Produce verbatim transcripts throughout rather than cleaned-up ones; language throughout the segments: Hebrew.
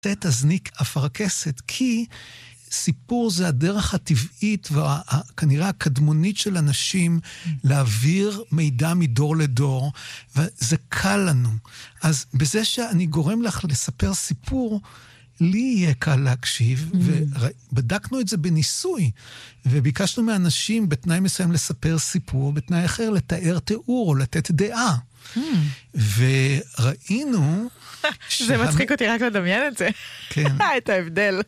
תזניק אפרכסת, כי סיפור זה הדרך הטבעית וכנראה הקדמונית של אנשים להעביר מידע מדור לדור, וזה קל לנו. אז בזה שאני גורם לך לספר סיפור, לי יהיה קל להקשיב, ובדקנו את זה בניסוי, וביקשנו מאנשים בתנאי מסוים לספר סיפור, בתנאי אחר לתאר תיאור או לתת דעה. וראינו... זה מצחיק אותי רק לדמיין את זה. כן. את ההבדל.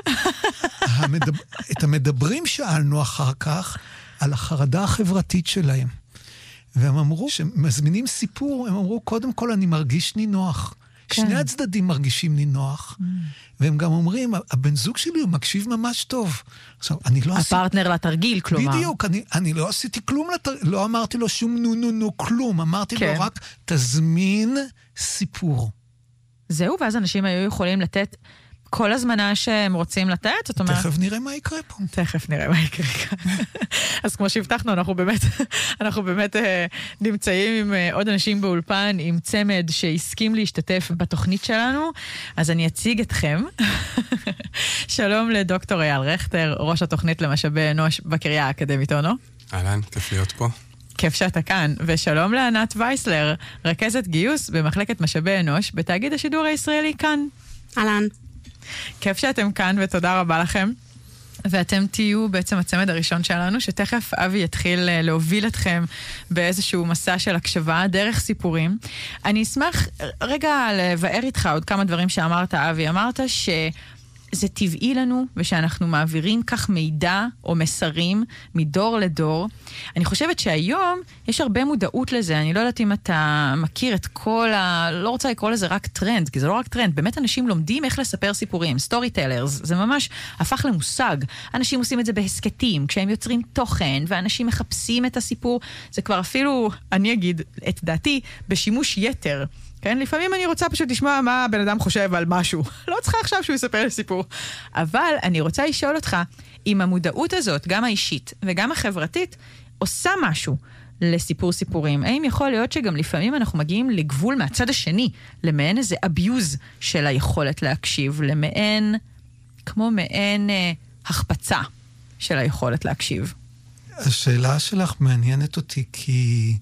את המדברים שאלנו אחר כך על החרדה החברתית שלהם. והם אמרו, שמזמינים סיפור, הם אמרו, קודם כל אני מרגיש נינוח. שני הצדדים מרגישים נינוח. והם גם אומרים, הבן זוג שלי הוא מקשיב ממש טוב. עכשיו, אני לא עשיתי... הפרטנר לתרגיל, כלומר. בדיוק, אני, אני לא עשיתי כלום לתרגיל, לא אמרתי לו שום נו נו נו כלום, אמרתי לו רק, תזמין סיפור. זהו, ואז אנשים היו יכולים לתת כל הזמנה שהם רוצים לתת, זאת אומרת... תכף נראה מה יקרה פה. תכף נראה מה יקרה כאן. אז כמו שהבטחנו, אנחנו באמת, אנחנו באמת נמצאים עם עוד אנשים באולפן, עם צמד שהסכים להשתתף בתוכנית שלנו, אז אני אציג אתכם. שלום לדוקטור אייל רכטר, ראש התוכנית למשאבי אנוש בקריה האקדמית אונו. אהלן, כיף להיות פה. כיף שאתה כאן, ושלום לענת וייסלר, רכזת גיוס במחלקת משאבי אנוש בתאגיד השידור הישראלי כאן. אהלן. כיף שאתם כאן ותודה רבה לכם. ואתם תהיו בעצם הצמד הראשון שלנו, שתכף אבי יתחיל להוביל אתכם באיזשהו מסע של הקשבה, דרך סיפורים. אני אשמח רגע לבאר איתך עוד כמה דברים שאמרת, אבי. אמרת ש... זה טבעי לנו, ושאנחנו מעבירים כך מידע או מסרים מדור לדור. אני חושבת שהיום יש הרבה מודעות לזה. אני לא יודעת אם אתה מכיר את כל ה... לא רוצה לקרוא לזה רק טרנד, כי זה לא רק טרנד. באמת אנשים לומדים איך לספר סיפורים. סטורי טיילרס, זה ממש הפך למושג. אנשים עושים את זה בהסקטים, כשהם יוצרים תוכן, ואנשים מחפשים את הסיפור. זה כבר אפילו, אני אגיד את דעתי, בשימוש יתר. כן, לפעמים אני רוצה פשוט לשמוע מה הבן אדם חושב על משהו. לא צריכה עכשיו שהוא יספר לי סיפור. אבל אני רוצה לשאול אותך, אם המודעות הזאת, גם האישית וגם החברתית, עושה משהו לסיפור סיפורים, האם יכול להיות שגם לפעמים אנחנו מגיעים לגבול מהצד השני, למעין איזה אביוז של היכולת להקשיב, למעין, כמו מעין אה, החפצה של היכולת להקשיב? השאלה שלך מעניינת אותי, כי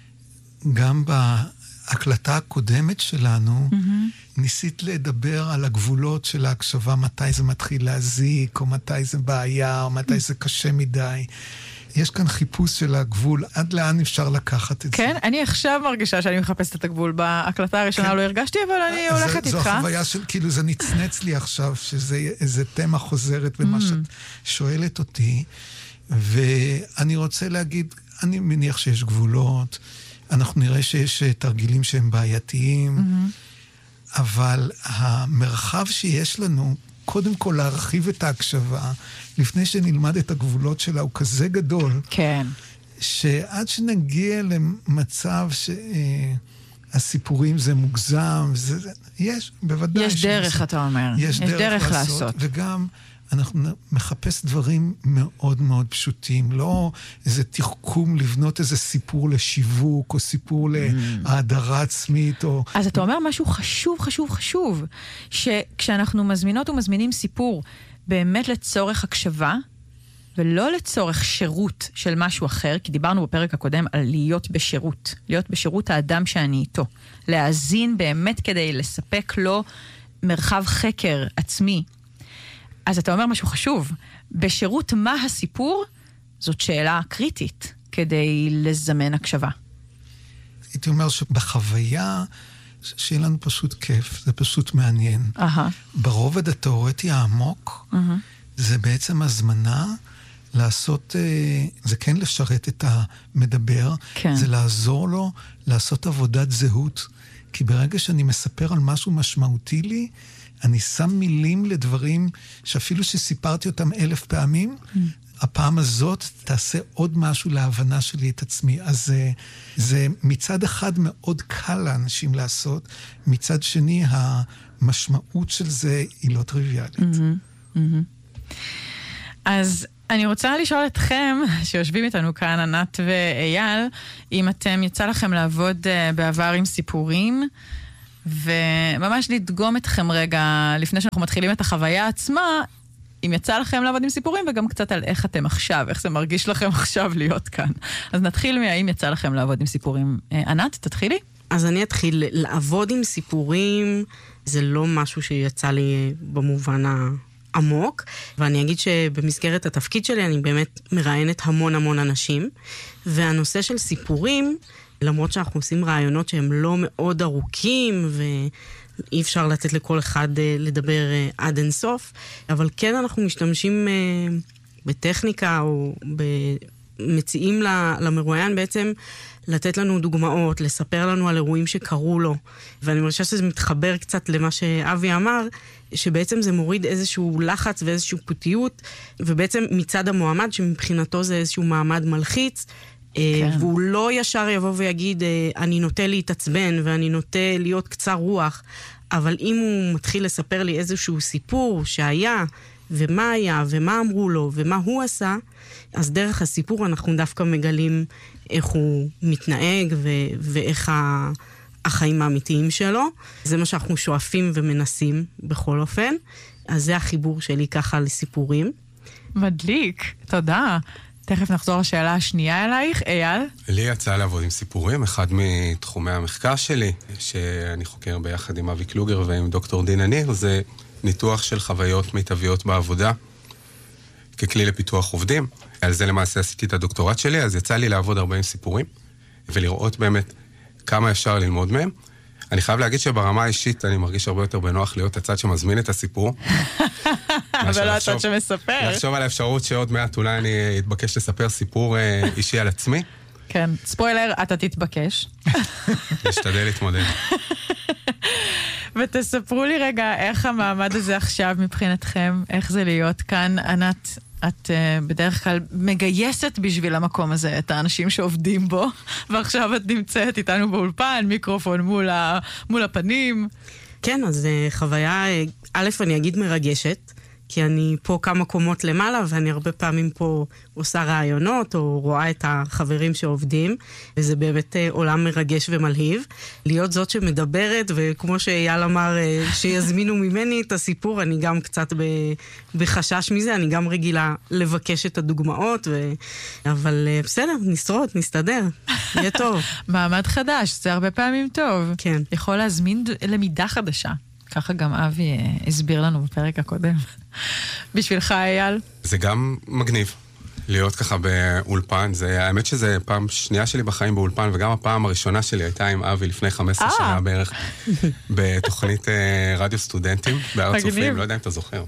גם ב... ההקלטה הקודמת שלנו, mm-hmm. ניסית לדבר על הגבולות של ההקשבה, מתי זה מתחיל להזיק, או מתי זה בעיה, או מתי זה קשה מדי. יש כאן חיפוש של הגבול, עד לאן אפשר לקחת את כן, זה. כן, אני עכשיו מרגישה שאני מחפשת את הגבול. בהקלטה הראשונה כן. לא הרגשתי, אבל אני הולכת זו איתך. זו החוויה של, כאילו זה נצנץ לי עכשיו, שזה איזה תמה חוזרת במה mm-hmm. שאת שואלת אותי, ואני רוצה להגיד, אני מניח שיש גבולות, אנחנו נראה שיש תרגילים שהם בעייתיים, mm-hmm. אבל המרחב שיש לנו, קודם כל להרחיב את ההקשבה, לפני שנלמד את הגבולות שלה, הוא כזה גדול, כן. שעד שנגיע למצב שהסיפורים זה מוגזם, זה, יש, בוודאי. יש דרך, שזה, אתה אומר. יש, יש דרך, דרך לעשות, לעשות. וגם... אנחנו מחפש דברים מאוד מאוד פשוטים, לא איזה תחכום לבנות איזה סיפור לשיווק, או סיפור להדרה עצמית, או... אז אתה אומר משהו חשוב, חשוב, חשוב, שכשאנחנו מזמינות ומזמינים סיפור באמת לצורך הקשבה, ולא לצורך שירות של משהו אחר, כי דיברנו בפרק הקודם על להיות בשירות, להיות בשירות האדם שאני איתו, להאזין באמת כדי לספק לו מרחב חקר עצמי, אז אתה אומר משהו חשוב. בשירות מה הסיפור? זאת שאלה קריטית כדי לזמן הקשבה. הייתי אומר שבחוויה שיהיה לנו פשוט כיף, זה פשוט מעניין. Uh-huh. ברובד התיאורטי העמוק, uh-huh. זה בעצם הזמנה לעשות, זה כן לשרת את המדבר, כן. זה לעזור לו לעשות עבודת זהות. כי ברגע שאני מספר על משהו משמעותי לי, אני שם מילים לדברים שאפילו שסיפרתי אותם אלף פעמים, mm. הפעם הזאת תעשה עוד משהו להבנה שלי את עצמי. אז זה, זה מצד אחד מאוד קל לאנשים לעשות, מצד שני המשמעות של זה היא לא טריוויאלית. Mm-hmm. Mm-hmm. אז אני רוצה לשאול אתכם, שיושבים איתנו כאן, ענת ואייל, אם אתם יצא לכם לעבוד בעבר עם סיפורים, וממש לדגום אתכם רגע, לפני שאנחנו מתחילים את החוויה עצמה, אם יצא לכם לעבוד עם סיפורים, וגם קצת על איך אתם עכשיו, איך זה מרגיש לכם עכשיו להיות כאן. אז נתחיל מהאם יצא לכם לעבוד עם סיפורים. ענת, תתחילי. אז אני אתחיל לעבוד עם סיפורים, זה לא משהו שיצא לי במובן העמוק, ואני אגיד שבמסגרת התפקיד שלי אני באמת מראיינת המון המון אנשים, והנושא של סיפורים, למרות שאנחנו עושים רעיונות שהם לא מאוד ארוכים, ואי אפשר לתת לכל אחד לדבר עד אינסוף, אבל כן אנחנו משתמשים בטכניקה או מציעים למרואיין בעצם לתת לנו דוגמאות, לספר לנו על אירועים שקרו לו, ואני מרגישה שזה מתחבר קצת למה שאבי אמר, שבעצם זה מוריד איזשהו לחץ ואיזשהו פוטיות, ובעצם מצד המועמד שמבחינתו זה איזשהו מעמד מלחיץ, כן. והוא לא ישר יבוא ויגיד, אני נוטה להתעצבן ואני נוטה להיות קצר רוח, אבל אם הוא מתחיל לספר לי איזשהו סיפור שהיה, ומה היה, ומה אמרו לו, ומה הוא עשה, אז דרך הסיפור אנחנו דווקא מגלים איך הוא מתנהג, ו- ואיך ה- החיים האמיתיים שלו. זה מה שאנחנו שואפים ומנסים בכל אופן. אז זה החיבור שלי ככה לסיפורים. מדליק, תודה. תכף נחזור לשאלה השנייה אלייך. אייל? לי יצא לעבוד עם סיפורים, אחד מתחומי המחקר שלי, שאני חוקר ביחד עם אבי קלוגר ועם דוקטור דינה ניר, זה ניתוח של חוויות מיטביות בעבודה, ככלי לפיתוח עובדים. על זה למעשה עשיתי את הדוקטורט שלי, אז יצא לי לעבוד הרבה עם סיפורים, ולראות באמת כמה אפשר ללמוד מהם. אני חייב להגיד שברמה האישית אני מרגיש הרבה יותר בנוח להיות הצד שמזמין את הסיפור. אבל לא הצד שמספר. לחשוב על האפשרות שעוד מעט אולי אני אתבקש לספר סיפור אישי על עצמי. כן, ספוילר, אתה תתבקש. נשתדל להתמודד. ותספרו לי רגע איך המעמד הזה עכשיו מבחינתכם, איך זה להיות כאן. ענת, את uh, בדרך כלל מגייסת בשביל המקום הזה את האנשים שעובדים בו, ועכשיו את נמצאת איתנו באולפן, מיקרופון מול, ה, מול הפנים. כן, אז uh, חוויה, א', אני אגיד מרגשת, כי אני פה כמה קומות למעלה, ואני הרבה פעמים פה עושה רעיונות, או רואה את החברים שעובדים, וזה באמת עולם מרגש ומלהיב. להיות זאת שמדברת, וכמו שאייל אמר, שיזמינו ממני את הסיפור, אני גם קצת בחשש מזה, אני גם רגילה לבקש את הדוגמאות, ו... אבל בסדר, נשרוד, נסתדר, יהיה טוב. מעמד חדש, זה הרבה פעמים טוב. כן. יכול להזמין למידה חדשה. ככה גם אבי הסביר לנו בפרק הקודם. בשבילך, אייל? זה גם מגניב להיות ככה באולפן. זה, האמת שזה פעם שנייה שלי בחיים באולפן, וגם הפעם הראשונה שלי הייתה עם אבי לפני חמש עשרה שנה בערך, בתוכנית רדיו סטודנטים, בארץ צופים, לא יודע אם אתה זוכר.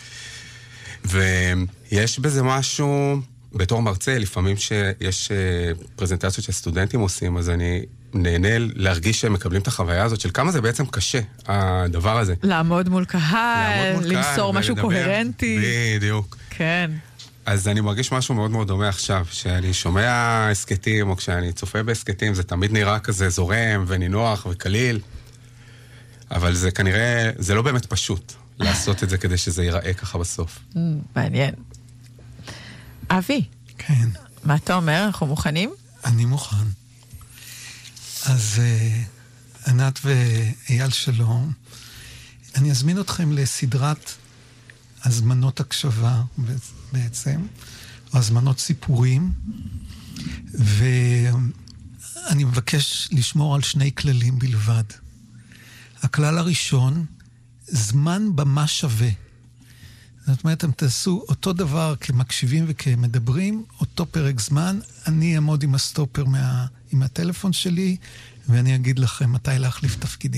ויש בזה משהו, בתור מרצה, לפעמים שיש פרזנטציות שסטודנטים עושים, אז אני נהנה להרגיש שהם מקבלים את החוויה הזאת של כמה זה בעצם קשה, הדבר הזה. לעמוד מול קהל, למסור משהו קוהרנטי. בדיוק. כן. אז אני מרגיש משהו מאוד מאוד דומה עכשיו, שאני שומע הסקטים, או כשאני צופה בהסקטים, זה תמיד נראה כזה זורם ונינוח וקליל, אבל זה כנראה, זה לא באמת פשוט לעשות את זה כדי שזה ייראה ככה בסוף. מעניין. אבי. כן. מה אתה אומר? אנחנו מוכנים? אני מוכן. אז uh, ענת ואייל שלום, אני אזמין אתכם לסדרת הזמנות הקשבה בעצם, או הזמנות סיפורים, ואני מבקש לשמור על שני כללים בלבד. הכלל הראשון, זמן במה שווה. זאת אומרת, אתם תעשו אותו דבר כמקשיבים וכמדברים, אותו פרק זמן, אני אעמוד עם הסטופר מה, עם הטלפון שלי, ואני אגיד לכם מתי להחליף תפקידים.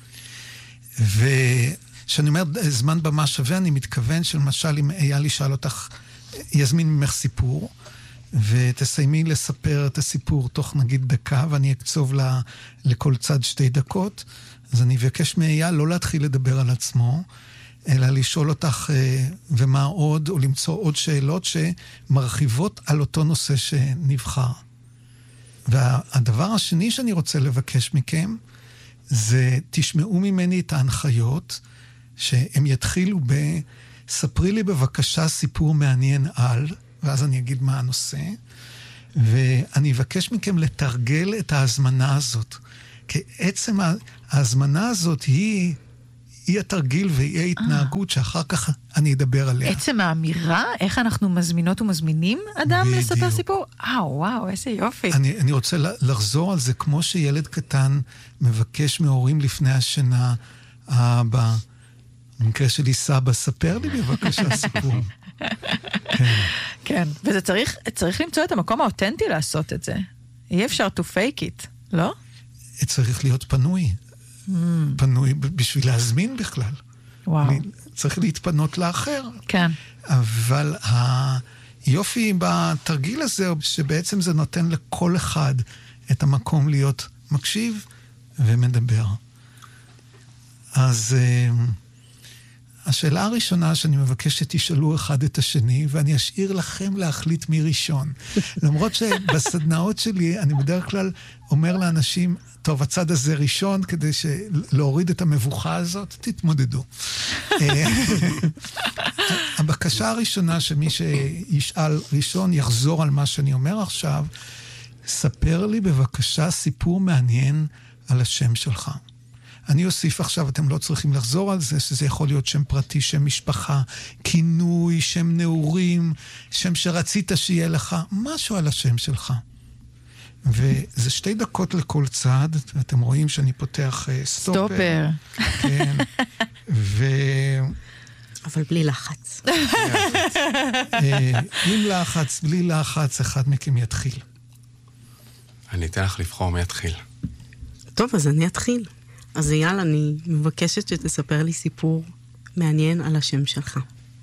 וכשאני אומר זמן במה שווה, אני מתכוון שלמשל אם אייל ישאל אותך, יזמין ממך סיפור, ותסיימי לספר את הסיפור תוך נגיד דקה, ואני אקצוב לה, לכל צד שתי דקות, אז אני אבקש מאייל לא להתחיל לדבר על עצמו, אלא לשאול אותך ומה עוד, או למצוא עוד שאלות שמרחיבות על אותו נושא שנבחר. והדבר השני שאני רוצה לבקש מכם, זה תשמעו ממני את ההנחיות, שהם יתחילו ב... ספרי לי בבקשה סיפור מעניין על, ואז אני אגיד מה הנושא, ואני אבקש מכם לתרגל את ההזמנה הזאת. כי עצם ההזמנה הזאת היא, היא התרגיל והיא ההתנהגות שאחר כך אני אדבר עליה. עצם האמירה, איך אנחנו מזמינות ומזמינים אדם לספר סיפור? אה, וואו, איזה יופי. אני, אני רוצה לחזור על זה, כמו שילד קטן מבקש מהורים לפני השינה, האבא, במקרה שלי סבא, ספר לי בבקשה סיפור. כן. כן, וזה צריך, צריך למצוא את המקום האותנטי לעשות את זה. אי אפשר to fake it, לא? צריך להיות פנוי. Mm. פנוי בשביל להזמין בכלל. וואו. צריך להתפנות לאחר. כן. אבל היופי בתרגיל הזה, שבעצם זה נותן לכל אחד את המקום להיות מקשיב ומדבר. אז השאלה הראשונה שאני מבקש שתשאלו אחד את השני, ואני אשאיר לכם להחליט מי ראשון. למרות שבסדנאות שלי אני בדרך כלל אומר לאנשים, טוב, הצד הזה ראשון, כדי להוריד את המבוכה הזאת, תתמודדו. הבקשה הראשונה שמי שישאל ראשון יחזור על מה שאני אומר עכשיו, ספר לי בבקשה סיפור מעניין על השם שלך. אני אוסיף עכשיו, אתם לא צריכים לחזור על זה, שזה יכול להיות שם פרטי, שם משפחה, כינוי, שם נעורים, שם שרצית שיהיה לך, משהו על השם שלך. וזה שתי דקות לכל צעד, ואתם רואים שאני פותח uh, סטופר. סטופר. כן. ו... אבל בלי לחץ. עם לחץ, בלי לחץ, אחד מכם יתחיל. אני אתן לך לבחור מי יתחיל. טוב, אז אני אתחיל. אז אייל, אני מבקשת שתספר לי סיפור מעניין על השם שלך.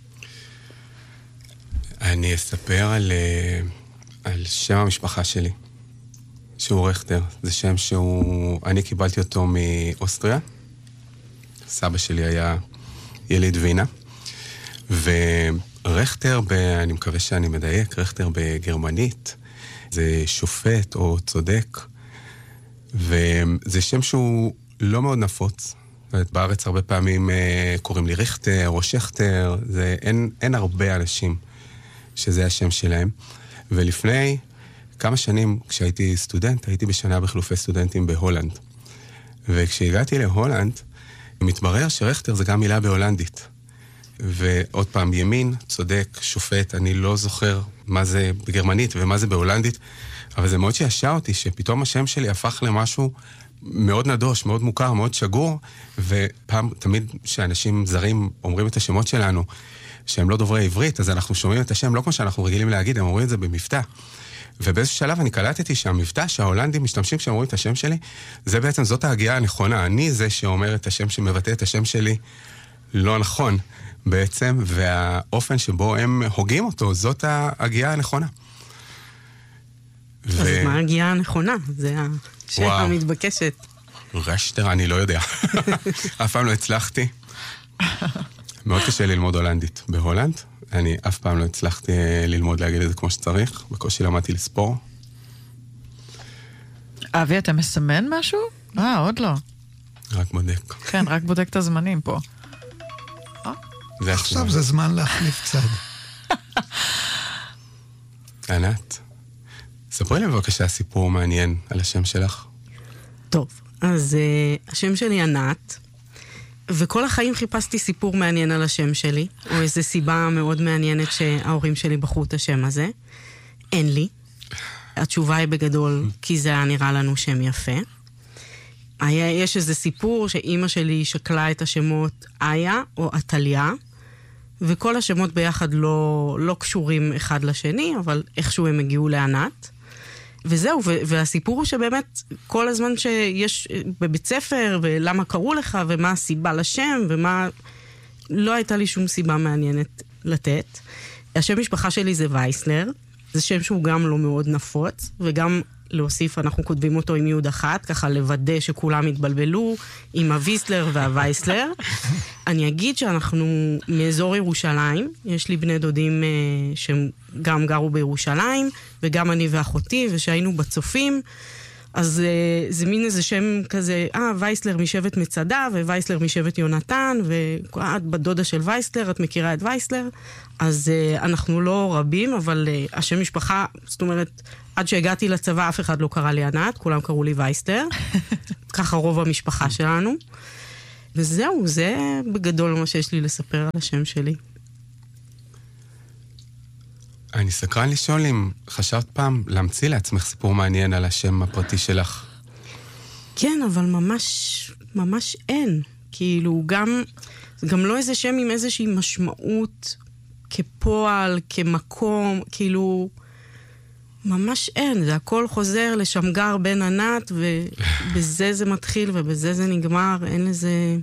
אני אספר על, על שם המשפחה שלי, שהוא רכטר. זה שם שהוא... אני קיבלתי אותו מאוסטריה. סבא שלי היה יליד וינה. ורכטר, ב... אני מקווה שאני מדייק, רכטר בגרמנית, זה שופט או צודק. וזה שם שהוא... לא מאוד נפוץ. בארץ הרבה פעמים אה, קוראים לי ריכטר או שכטר, זה, אין, אין הרבה אנשים שזה השם שלהם. ולפני כמה שנים, כשהייתי סטודנט, הייתי בשנה בחילופי סטודנטים בהולנד. וכשהגעתי להולנד, מתברר שריכטר זה גם מילה בהולנדית. ועוד פעם, ימין, צודק, שופט, אני לא זוכר מה זה בגרמנית ומה זה בהולנדית, אבל זה מאוד שישע אותי, שפתאום השם שלי הפך למשהו מאוד נדוש, מאוד מוכר, מאוד שגור, ופעם, תמיד שאנשים זרים אומרים את השמות שלנו, שהם לא דוברי עברית, אז אנחנו שומעים את השם, לא כמו שאנחנו רגילים להגיד, הם אומרים את זה במבטא. ובאיזשהו שלב אני קלטתי שהמבטא שההולנדים משתמשים כשהם אומרים את השם שלי, זה בעצם, זאת ההגיעה הנכונה. אני זה שאומר את השם, שמבטא את השם שלי, לא נכון בעצם, והאופן שבו הם הוגים אותו, זאת ההגיעה הנכונה. אז ו... מה ההגיעה הנכונה? זה השאלה המתבקשת. רשטר, אני לא יודע. אף פעם לא הצלחתי. מאוד קשה ללמוד הולנדית בהולנד. אני אף פעם לא הצלחתי ללמוד להגיד את זה כמו שצריך. בקושי למדתי לספור. אבי, אתה מסמן משהו? אה, עוד לא. רק בודק. כן, רק בודק את הזמנים פה. עכשיו זה זמן להחליף צד. ענת, ספרי לי בבקשה סיפור מעניין על השם שלך. טוב, אז uh, השם שלי ענת, וכל החיים חיפשתי סיפור מעניין על השם שלי, או איזו סיבה מאוד מעניינת שההורים שלי בחרו את השם הזה. אין לי. התשובה היא בגדול, כי זה היה נראה לנו שם יפה. היה, יש איזה סיפור שאימא שלי שקלה את השמות איה או עתליה, וכל השמות ביחד לא, לא קשורים אחד לשני, אבל איכשהו הם הגיעו לענת. וזהו, והסיפור הוא שבאמת כל הזמן שיש בבית ספר, ולמה קראו לך, ומה הסיבה לשם, ומה... לא הייתה לי שום סיבה מעניינת לתת. השם משפחה שלי זה וייסלר, זה שם שהוא גם לא מאוד נפוץ, וגם להוסיף, אנחנו כותבים אותו עם יוד אחת, ככה לוודא שכולם יתבלבלו, עם הוויסלר והווייסלר. אני אגיד שאנחנו מאזור ירושלים, יש לי בני דודים uh, שגם גרו בירושלים, וגם אני ואחותי, ושהיינו בצופים, אז uh, זה מין איזה שם כזה, אה, וייסלר משבט מצדה, ווייסלר משבט יונתן, ואת בדודה של וייסלר, את מכירה את וייסלר, אז uh, אנחנו לא רבים, אבל uh, השם משפחה, זאת אומרת, עד שהגעתי לצבא, אף אחד לא קרא לי ענת, כולם קראו לי וייסטר. ככה רוב המשפחה שלנו. וזהו, זה בגדול מה שיש לי לספר על השם שלי. אני סקרן לשאול אם חשבת פעם להמציא לעצמך סיפור מעניין על השם הפרטי שלך. כן, אבל ממש, ממש אין. כאילו, גם, גם לא איזה שם עם איזושהי משמעות כפועל, כמקום, כאילו, ממש אין. זה הכל חוזר לשמגר בן ענת, ובזה זה מתחיל ובזה זה נגמר. אין לזה...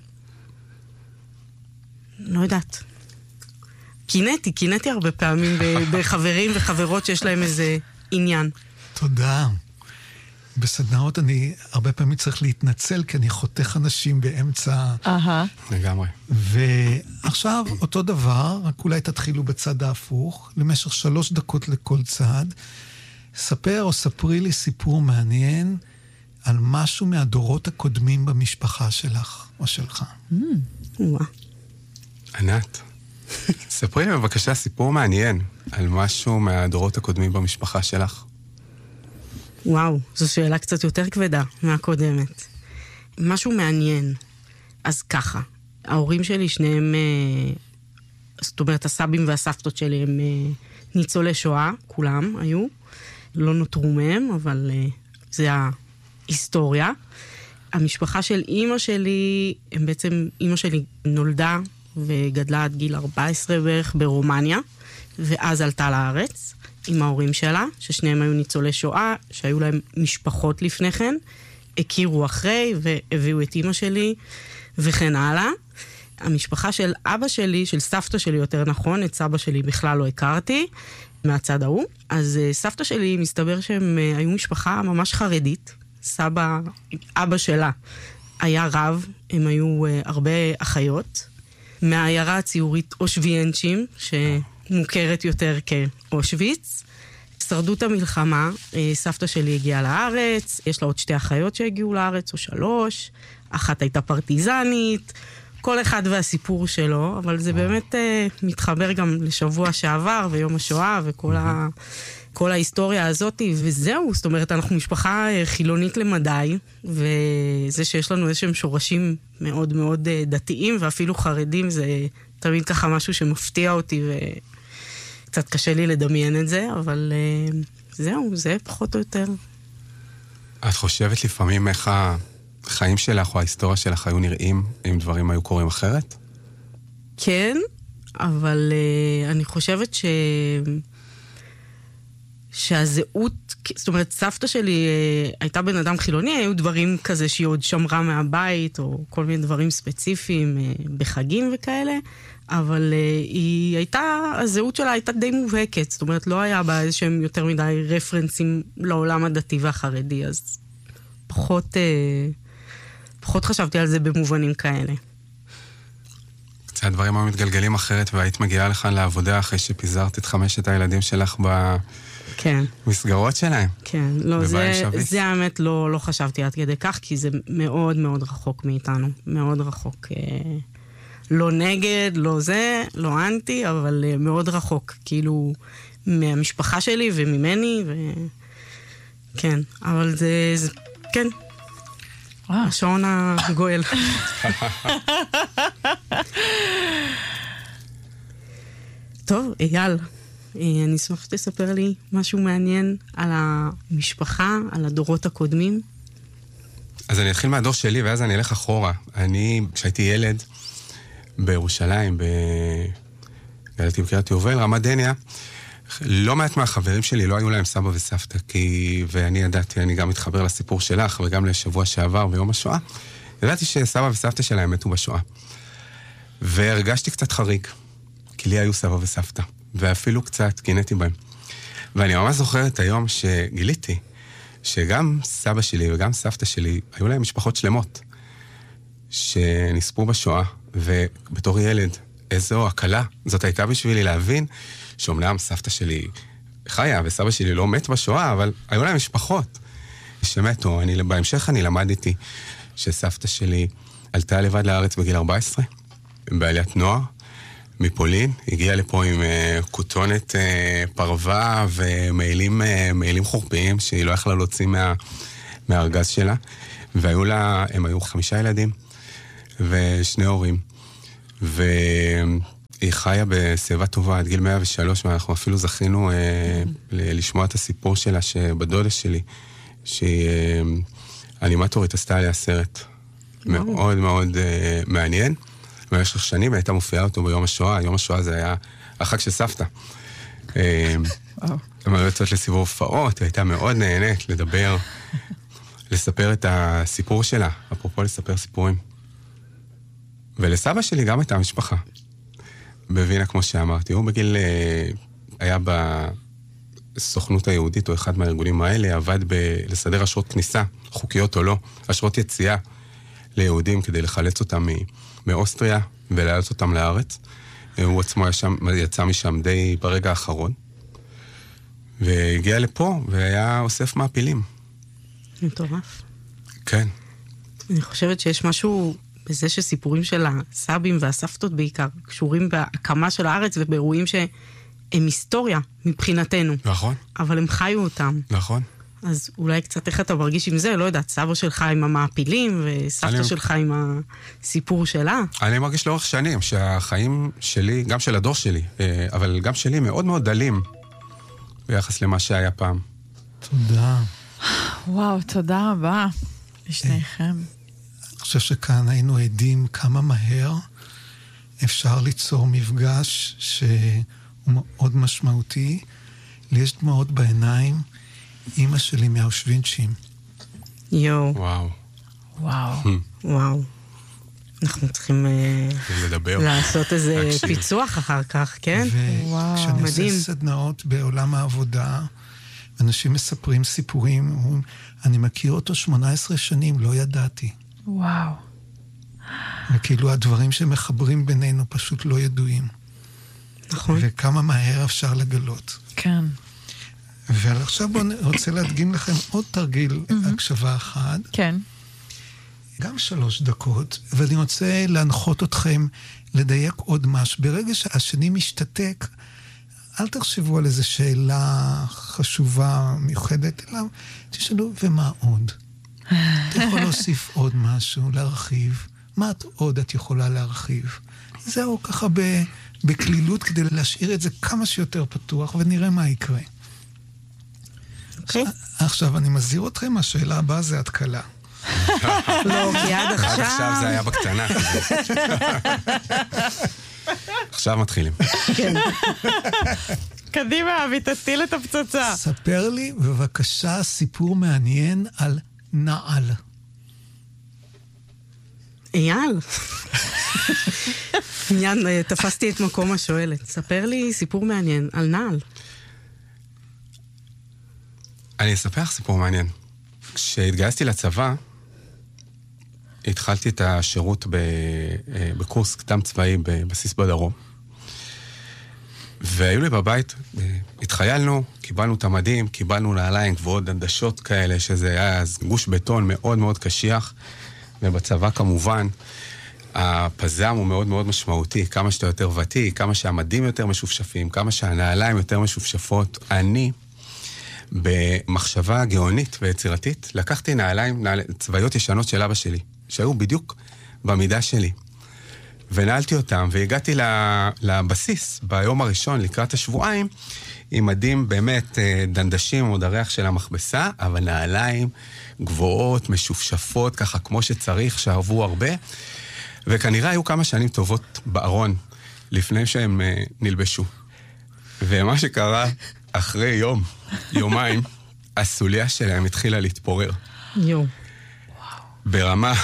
לא יודעת. קינאתי, קינאתי הרבה פעמים בחברים וחברות שיש להם איזה עניין. תודה. בסדנאות אני הרבה פעמים צריך להתנצל, כי אני חותך אנשים באמצע... אהה. לגמרי. ועכשיו אותו דבר, רק אולי תתחילו בצד ההפוך, למשך שלוש דקות לכל צד. ספר או ספרי לי סיפור מעניין על משהו מהדורות הקודמים במשפחה שלך או שלך. וואה. ענת, ספרי לי בבקשה סיפור מעניין על משהו מהדורות הקודמים במשפחה שלך. וואו, זו שאלה קצת יותר כבדה מהקודמת. משהו מעניין. אז ככה, ההורים שלי שניהם, זאת אומרת, הסבים והסבתות שלי הם ניצולי שואה, כולם היו. לא נותרו מהם, אבל זה ההיסטוריה. המשפחה של אימא שלי, הם בעצם, אימא שלי נולדה וגדלה עד גיל ארבע עשרה בערך ברומניה, ואז עלתה לארץ עם ההורים שלה, ששניהם היו ניצולי שואה, שהיו להם משפחות לפני כן, הכירו אחרי והביאו את אימא שלי וכן הלאה. המשפחה של אבא שלי, של סבתא שלי יותר נכון, את סבא שלי בכלל לא הכרתי, מהצד ההוא. אז סבתא שלי מסתבר שהם היו משפחה ממש חרדית. סבא, אבא שלה היה רב, הם היו הרבה אחיות. מהעיירה הציורית אושוויינצ'ים, שמוכרת יותר כאושוויץ. שרדות המלחמה, סבתא שלי הגיעה לארץ, יש לה עוד שתי אחיות שהגיעו לארץ, או שלוש, אחת הייתה פרטיזנית, כל אחד והסיפור שלו, אבל זה באמת מתחבר גם לשבוע שעבר, ויום השואה, וכל ה... כל ההיסטוריה הזאת, וזהו, זאת אומרת, אנחנו משפחה חילונית למדי, וזה שיש לנו איזשהם שורשים מאוד מאוד דתיים, ואפילו חרדים, זה תמיד ככה משהו שמפתיע אותי, וקצת קשה לי לדמיין את זה, אבל זהו, זה פחות או יותר. את חושבת לפעמים איך החיים שלך או ההיסטוריה שלך היו נראים, אם דברים היו קורים אחרת? כן, אבל אני חושבת ש... שהזהות, זאת אומרת, סבתא שלי הייתה בן אדם חילוני, היו דברים כזה שהיא עוד שמרה מהבית, או כל מיני דברים ספציפיים בחגים וכאלה, אבל היא הייתה, הזהות שלה הייתה די מובהקת, זאת אומרת, לא היה בה איזשהם יותר מדי רפרנסים לעולם הדתי והחרדי, אז פחות, פחות חשבתי על זה במובנים כאלה. קצת דברים היו מתגלגלים אחרת, והיית מגיעה לכאן לעבודה אחרי שפיזרת את חמשת הילדים שלך ב... כן. מסגרות שלהם. כן, לא, זה, זה האמת לא, לא חשבתי עד כדי כך, כי זה מאוד מאוד רחוק מאיתנו, מאוד רחוק. אה, לא נגד, לא זה, לא אנטי, אבל אה, מאוד רחוק, כאילו, מהמשפחה שלי וממני, ו... כן, אבל זה, זה כן. וואו. השעון הגואל. טוב, אייל. אני אשמח שתספר לי משהו מעניין על המשפחה, על הדורות הקודמים. אז אני אתחיל מהדור שלי, ואז אני אלך אחורה. אני, כשהייתי ילד בירושלים, גדלתי בקריית יובל, רמת דניה, לא מעט מהחברים שלי לא היו להם סבא וסבתא, כי, ואני ידעתי, אני גם מתחבר לסיפור שלך, וגם לשבוע שעבר ביום השואה, ידעתי שסבא וסבתא שלהם מתו בשואה. והרגשתי קצת חריג, כי לי היו סבא וסבתא. ואפילו קצת קינאתי בהם. ואני ממש זוכרת היום שגיליתי שגם סבא שלי וגם סבתא שלי היו להם משפחות שלמות שנספו בשואה, ובתור ילד איזו הקלה זאת הייתה בשבילי להבין שאומנם סבתא שלי חיה וסבא שלי לא מת בשואה, אבל היו להם משפחות שמתו. אני, בהמשך אני למדתי שסבתא שלי עלתה לבד לארץ בגיל ארבע עשרה, בעליית נוער, מפולין, הגיע לפה עם uh, כותונת uh, פרווה ומעילים uh, מעילים חורפיים שהיא לא יכלה להוציא מה, מהארגז שלה, והיו לה, הם היו חמישה ילדים ושני הורים, והיא חיה בסביבה טובה עד גיל מאה ושלוש, ואנחנו אפילו זכינו uh, לשמוע את הסיפור שלה שבדודה שלי, שהיא uh, אנימטורית, עשתה עליה סרט מאוד מאוד uh, מעניין, במשך שנים הייתה מופיעה אותו ביום השואה. יום השואה זה היה החג של סבתא. הם היו יוצאות לסיבוב הופעות, היא הייתה מאוד נהנית לדבר, לספר את הסיפור שלה, אפרופו לספר סיפורים. ולסבא שלי גם הייתה משפחה. בווינה, כמו שאמרתי, הוא בגיל, היה בסוכנות היהודית, או אחד מהארגונים האלה, עבד לסדר אשרות כניסה, חוקיות או לא, אשרות יציאה ליהודים כדי לחלץ אותם מאוסטריה ולהעלות אותם לארץ. הוא עצמו ישם, יצא משם די ברגע האחרון, והגיע לפה והיה אוסף מעפילים. מטורף. כן. אני חושבת שיש משהו בזה שסיפורים של הסבים והסבתות בעיקר קשורים בהקמה של הארץ ובאירועים שהם היסטוריה מבחינתנו. נכון. אבל הם חיו אותם. נכון. אז אולי קצת איך אתה מרגיש עם זה, לא יודעת, סבא שלך עם המעפילים, וסבתא אני... שלך עם הסיפור שלה. אני מרגיש לאורך שנים שהחיים שלי, גם של הדור שלי, אבל גם שלי מאוד מאוד דלים ביחס למה שהיה פעם. תודה. וואו, תודה רבה לשניכם. אני חושב שכאן היינו עדים כמה מהר אפשר ליצור מפגש שהוא מאוד משמעותי. לי יש דמעות בעיניים, אמא שלי מהאושווינצ'ים. יו. וואו. וואו. וואו. אנחנו צריכים לדבר. לעשות איזה פיצוח אחר כך, כן? וואו. וכשאני עושה סדנאות בעולם העבודה, אנשים מספרים סיפורים, אני מכיר אותו שמונה עשרה שנים, לא ידעתי. וואו. וכאילו הדברים שמחברים בינינו פשוט לא ידועים. נכון. וכמה מהר אפשר לגלות. כן. ועכשיו בואו רוצה להדגים לכם עוד תרגיל הקשבה אחד. כן. גם שלוש דקות, ואני רוצה להנחות אתכם לדייק עוד משהו. ברגע שהשני משתתק, אל תחשבו על איזו שאלה חשובה, מיוחדת, אלא תשאלו, ומה עוד? אתה יכול להוסיף עוד משהו, להרחיב. מה עוד את יכולה להרחיב? זהו ככה בכלילות כדי להשאיר את זה כמה שיותר פתוח, ונראה מה יקרה. אוקיי. עכשיו, אני מזהיר אתכם, השאלה הבאה זה התקלה. לא, כי עד עכשיו... עד עכשיו זה היה בקטנה. עכשיו מתחילים. כן. קדימה, אבי, תטיל את הפצצה. ספר לי בבקשה סיפור מעניין על נעל. אייל. עניין, תפסתי את מקום השואלת. ספר לי סיפור מעניין על נעל. אני אספר לך סיפור מעניין. כשהתגייסתי לצבא, התחלתי את השירות בקורס קדם צבאי בבסיס בדרום. והיו לי בבית, התחיילנו, קיבלנו את המדים, קיבלנו נעליים גבוהות דנדשות כאלה, שזה היה גוש בטון מאוד מאוד קשיח, ובצבא כמובן, הפזם הוא מאוד מאוד משמעותי, כמה שאתה יותר ותיק, כמה שהמדים יותר משופשפים, כמה שהנעליים יותר משופשפות. אני, במחשבה גאונית ויצירתית, לקחתי נעליים נעל... צבאיות ישנות של אבא שלי, שהיו בדיוק במידה שלי. ונעלתי אותם, והגעתי לבסיס ביום הראשון, לקראת השבועיים, עם מדים באמת דנדשים, עוד הריח של המכבסה, אבל נעליים גבוהות, משופשפות, ככה כמו שצריך, שאהבו הרבה. וכנראה היו כמה שנים טובות בארון, לפני שהם נלבשו. ומה שקרה אחרי יום, יומיים, הסוליה שלהם התחילה להתפורר. יו. ברמה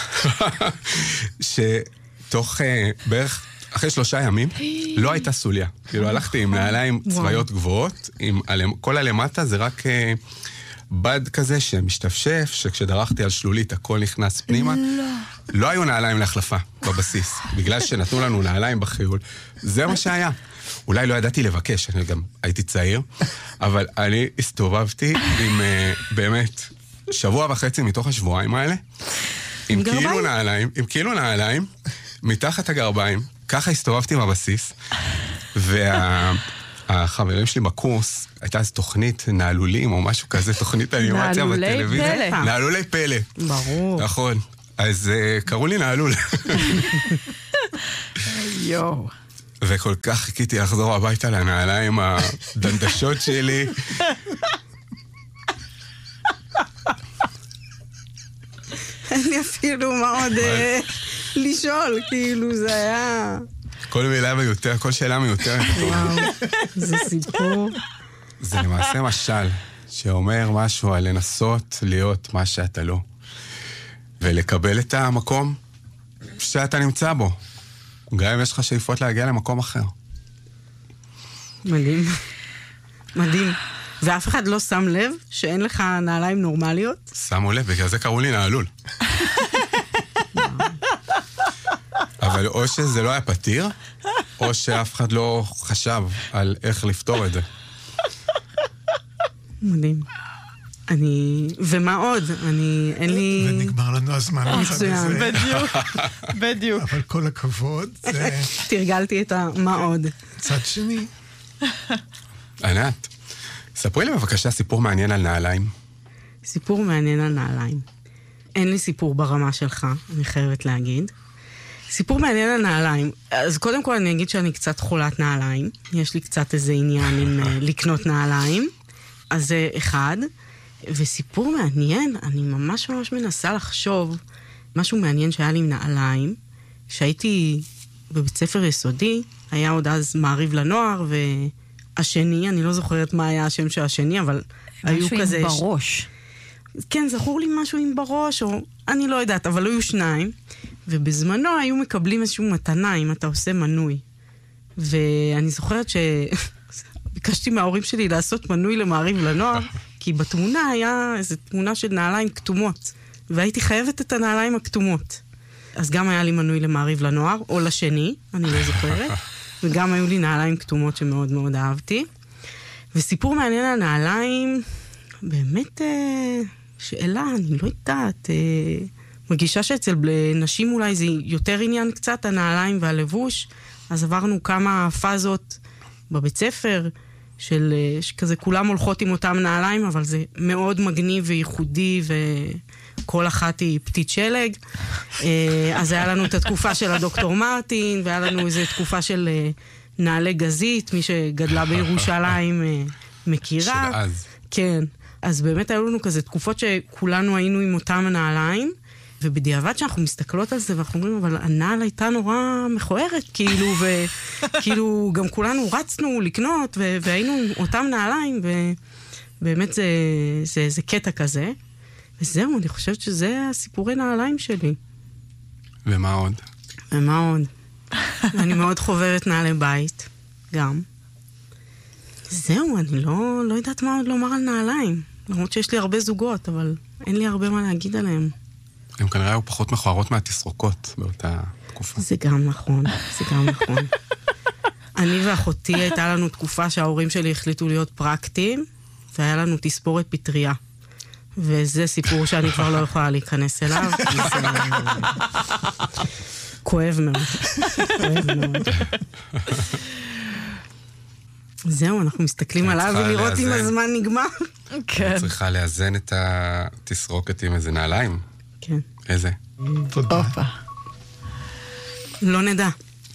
שתוך בערך, אחרי שלושה ימים, לא הייתה סוליה. כאילו הלכתי עם נעליים צבאיות גבוהות, כל הלמטה זה רק בד כזה שמשתפשף, שכשדרכתי על שלולית הכל נכנס פנימה. לא היו נעליים להחלפה בבסיס, בגלל שנתנו לנו נעליים בחיול. זה מה שהיה. אולי לא ידעתי לבקש, אני גם הייתי צעיר, אבל אני הסתובבתי עם באמת שבוע וחצי מתוך השבועיים האלה, עם כאילו נעליים, עם כאילו נעליים, מתחת הגרביים, ככה הסתובבתי בבסיס, והחברים שלי בקורס, הייתה איזו תוכנית נעלולים, או משהו כזה, תוכנית אנימציה בטלוויזיה. נעלולי פלא. נעלולי פלא. ברור. נכון. אז קראו לי נעלול. יואו. וכל כך חיכיתי לחזור הביתה לנעליים הדנדשות שלי. אין לי אפילו מה עוד לשאול, כאילו זה היה... כל מילה מיותר, כל שאלה מיותר. וואו, זה סיפור. זה למעשה משל, שאומר משהו על לנסות להיות מה שאתה לא. ולקבל את המקום שאתה נמצא בו. גם אם יש לך שאיפות להגיע למקום אחר. מדהים. מדהים. ואף אחד לא שם לב שאין לך נעליים נורמליות? שמו לב, בגלל זה קראו לי נעלול. אבל או שזה לא היה פתיר, או שאף אחד לא חשב על איך לפתור את זה. מדהים. אני... ומה עוד? אני... אין לי... ונגמר לנו הזמן. מצוין. בדיוק, בדיוק. אבל כל הכבוד, זה... תרגלתי את המה עוד. צד שני. ענת, ספרי לי בבקשה סיפור מעניין על נעליים. סיפור מעניין על נעליים. אין לי סיפור ברמה שלך, אני חייבת להגיד. סיפור מעניין על נעליים. אז קודם כל אני אגיד שאני קצת חולת נעליים. יש לי קצת איזה עניין עם לקנות נעליים. אז זה אחד. וסיפור מעניין, אני ממש ממש מנסה לחשוב משהו מעניין שהיה לי עם נעליים. כשהייתי בבית ספר יסודי, היה עוד אז מעריב לנוער, והשני, אני לא זוכרת מה היה השם של השני, אבל היו כזה... משהו עם בראש. כן, זכור לי משהו עם בראש, או אני לא יודעת, אבל היו שניים, ובזמנו היו מקבלים איזשהו מתנה אם אתה עושה מנוי. ואני זוכרת שביקשתי מההורים שלי לעשות מנוי למעריב לנוער, כי בתמונה היה איזו תמונה של נעליים כתומות, והייתי חייבת את הנעליים הכתומות. אז גם היה לי מנוי למעריב לנוער, או לשני, אני לא זוכרת, וגם היו לי נעליים כתומות שמאוד מאוד אהבתי. וסיפור מעניין על נעליים, באמת שאלה, אני לא יודעת, מרגישה שאצל נשים אולי זה יותר עניין קצת, הנעליים והלבוש, אז עברנו כמה פאזות בבית ספר, של כזה כולם הולכות עם אותם נעליים, אבל זה מאוד מגניב וייחודי, וכל אחת היא פתית שלג. אז היה לנו את התקופה של הדוקטור מרטין, והיה לנו איזו תקופה של נעלי גזית, מי שגדלה בירושלים מכירה. של אז. כן. אז באמת היו לנו כזה תקופות שכולנו היינו עם אותם הנעליים, ובדיעבד שאנחנו מסתכלות על זה, ואנחנו אומרים, אבל הנעל הייתה נורא מכוערת, כאילו, וכאילו, גם כולנו רצנו לקנות, והיינו עם אותם נעליים, ובאמת זה, זה, זה קטע כזה. וזהו, אני חושבת שזה הסיפורי נעליים שלי. ומה עוד? ומה עוד? אני מאוד חוברת נעלי בית, גם. זהו, אני לא, לא יודעת מה עוד לומר על נעליים. למרות שיש לי הרבה זוגות, אבל אין לי הרבה מה להגיד עליהם. הם כנראה היו פחות מכוערות מהתסרוקות באותה תקופה. זה גם נכון, זה גם נכון. אני ואחותי הייתה לנו תקופה שההורים שלי החליטו להיות פרקטיים, והיה לנו תספורת פטריה. וזה סיפור שאני כבר לא יכולה להיכנס אליו, כי זה כואב מאוד. כואב מאוד. זהו, אנחנו מסתכלים עליו ולראות אם הזמן נגמר. כן. צריכה לאזן את התסרוקת עם איזה נעליים. כן. איזה? תודה. לא נדע.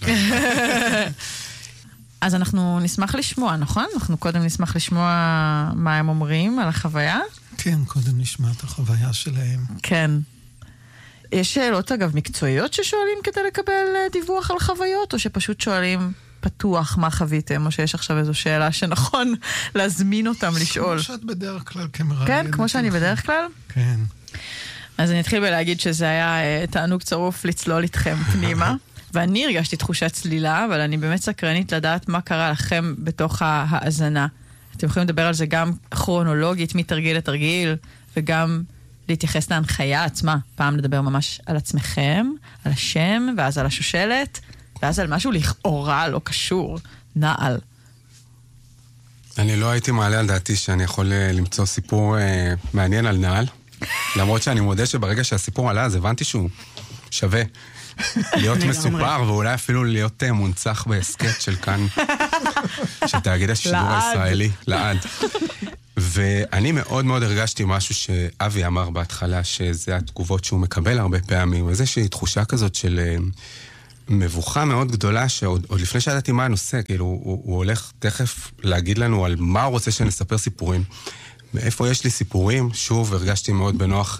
אז אנחנו נשמח לשמוע, נכון? אנחנו קודם נשמח לשמוע מה הם אומרים על החוויה. כן, קודם נשמע את החוויה שלהם. כן. יש שאלות, אגב, מקצועיות ששואלים כדי לקבל דיווח על חוויות, או שפשוט שואלים פתוח מה חוויתם, או שיש עכשיו איזו שאלה שנכון להזמין אותם לשאול. כמו שאת בדרך כלל כמראיינת. כן, כמו שאני בדרך כלל? כן. אז אני אתחיל בלהגיד שזה היה תענוג צרוף לצלול איתכם פנימה, ואני הרגשתי תחושת צלילה, אבל אני באמת סקרנית לדעת מה קרה לכם בתוך ההאזנה. אתם יכולים לדבר על זה גם כרונולוגית, מתרגיל לתרגיל, וגם להתייחס להנחיה עצמה. פעם לדבר ממש על עצמכם, על השם, ואז על השושלת, ואז על משהו לכאורה לא קשור, נעל. אני לא הייתי מעלה על דעתי שאני יכול למצוא סיפור אה, מעניין על נעל, למרות שאני מודה שברגע שהסיפור עלה, אז הבנתי שהוא שווה להיות מסופר, ואולי אפילו להיות מונצח בהסקט של כאן, של תאגיד השידור הישראלי, לעד. ואני מאוד מאוד הרגשתי משהו שאבי אמר בהתחלה, שזה התגובות שהוא מקבל הרבה פעמים, איזושהי תחושה כזאת של מבוכה מאוד גדולה, שעוד לפני שידעתי מה הנושא, כאילו הוא, הוא הולך תכף להגיד לנו על מה הוא רוצה שנספר סיפורים. מאיפה יש לי סיפורים? שוב, הרגשתי מאוד בנוח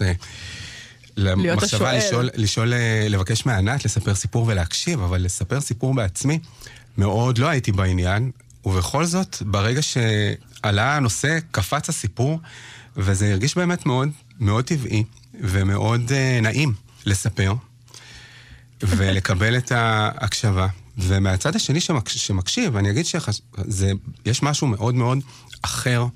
למחשבה לשאול, לשאול, לבקש מענת, לספר סיפור ולהקשיב, אבל לספר סיפור בעצמי, מאוד לא הייתי בעניין, ובכל זאת, ברגע שעלה הנושא, קפץ הסיפור, וזה הרגיש באמת מאוד, מאוד טבעי, ומאוד uh, נעים לספר, ולקבל את ההקשבה. ומהצד השני שמק, שמקשיב, אני אגיד שיש משהו מאוד מאוד אחר,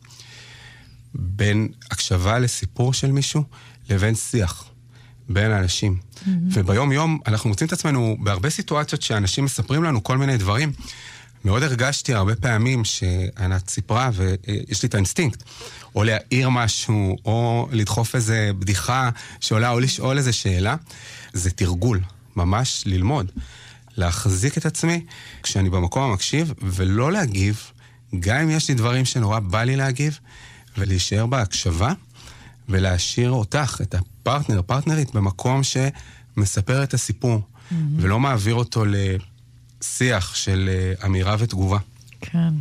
בין הקשבה לסיפור של מישהו, לבין שיח. בין האנשים. Mm-hmm. וביום יום אנחנו מוצאים את עצמנו בהרבה סיטואציות שאנשים מספרים לנו כל מיני דברים. מאוד הרגשתי הרבה פעמים שענת סיפרה, ויש לי את האינסטינקט, או להעיר משהו, או לדחוף איזה בדיחה שעולה, או לשאול איזה שאלה. זה תרגול, ממש ללמוד. להחזיק את עצמי כשאני במקום המקשיב, ולא להגיב, גם אם יש לי דברים שנורא בא לי להגיב, ולהישאר בהקשבה, ולהשאיר אותך, את הפרטנר, פרטנרית, במקום שמספר את הסיפור, mm-hmm. ולא מעביר אותו לשיח של אמירה ותגובה. כן.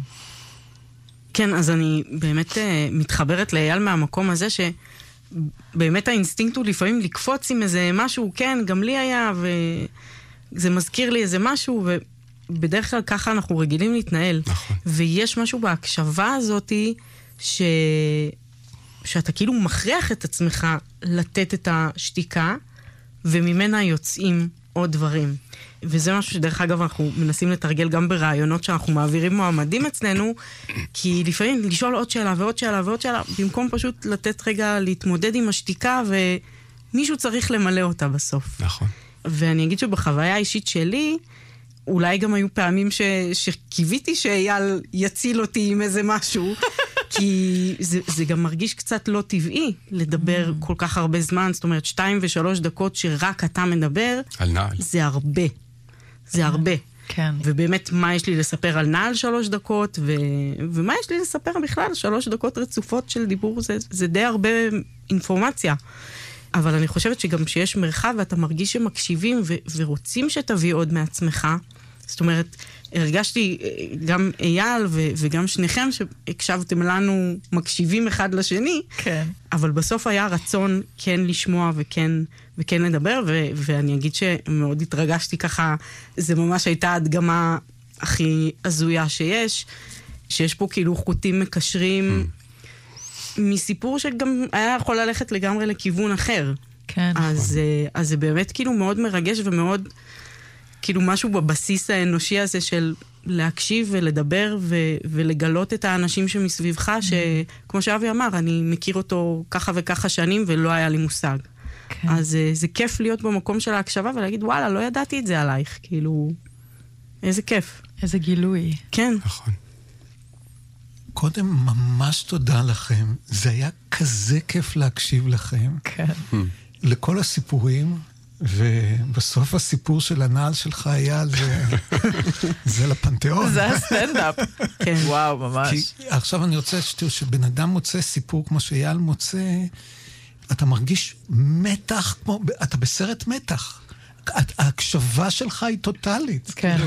כן, אז אני באמת uh, מתחברת לאייל מהמקום הזה, שבאמת האינסטינקט הוא לפעמים לקפוץ עם איזה משהו, כן, גם לי היה, וזה מזכיר לי איזה משהו, ובדרך כלל ככה אנחנו רגילים להתנהל. נכון. ויש משהו בהקשבה הזאת, ש... שאתה כאילו מכריח את עצמך לתת את השתיקה, וממנה יוצאים עוד דברים. וזה משהו שדרך אגב אנחנו מנסים לתרגל גם ברעיונות שאנחנו מעבירים מועמדים אצלנו, כי לפעמים לשאול עוד שאלה ועוד שאלה ועוד שאלה, במקום פשוט לתת רגע להתמודד עם השתיקה, ומישהו צריך למלא אותה בסוף. נכון. ואני אגיד שבחוויה האישית שלי, אולי גם היו פעמים ש... שקיוויתי שאייל יציל אותי עם איזה משהו, כי זה, זה גם מרגיש קצת לא טבעי לדבר כל כך הרבה זמן, זאת אומרת, שתיים ושלוש דקות שרק אתה מדבר, על נעל. זה הרבה. זה הרבה. כן. ובאמת, מה יש לי לספר על נעל שלוש דקות, ו... ומה יש לי לספר בכלל? שלוש דקות רצופות של דיבור, זה, זה די הרבה אינפורמציה. אבל אני חושבת שגם שיש מרחב, ואתה מרגיש שמקשיבים ו... ורוצים שתביא עוד מעצמך, זאת אומרת, הרגשתי גם אייל ו- וגם שניכם שהקשבתם לנו מקשיבים אחד לשני, כן. אבל בסוף היה רצון כן לשמוע וכן, וכן לדבר, ו- ואני אגיד שמאוד התרגשתי ככה, זה ממש הייתה הדגמה הכי הזויה שיש, שיש פה כאילו חוטים מקשרים mm. מסיפור שגם היה יכול ללכת לגמרי לכיוון אחר. כן. אז, אז זה באמת כאילו מאוד מרגש ומאוד... כאילו משהו בבסיס האנושי הזה של להקשיב ולדבר ו- ולגלות את האנשים שמסביבך, שכמו שאבי אמר, אני מכיר אותו ככה וככה שנים ולא היה לי מושג. כן. אז זה כיף להיות במקום של ההקשבה ולהגיד, וואלה, לא ידעתי את זה עלייך, כאילו, איזה כיף. איזה גילוי. כן. נכון. קודם ממש תודה לכם, זה היה כזה כיף להקשיב לכם. כן. לכל הסיפורים, ובסוף הסיפור של הנעל שלך היה זה, זה לפנתיאון. זה הסטנדאפ. כן, וואו, ממש. כי עכשיו אני רוצה שתראו, שבן אדם מוצא סיפור כמו שאייל מוצא, אתה מרגיש מתח, כמו, אתה בסרט מתח. ההקשבה שלך היא טוטלית. כן.